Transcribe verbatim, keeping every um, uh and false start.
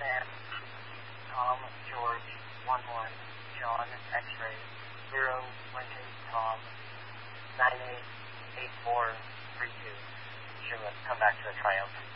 Sam, Tom, George, one one, John, X-ray, zero, Lincoln, Tom, nine eight eight four three two. Should come back to the triumph.